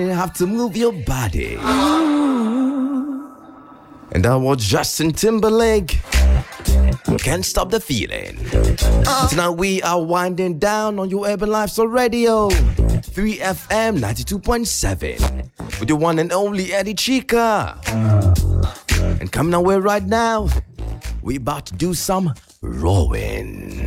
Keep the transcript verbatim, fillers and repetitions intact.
You have to move your body. And that was Justin Timberlake. Can't stop the feeling. So now we are winding down on your Urban Lifestyle Radio, three F M ninety-two point seven, with the one and only Eddie Chica. And coming our way right now, we about to do some rowing.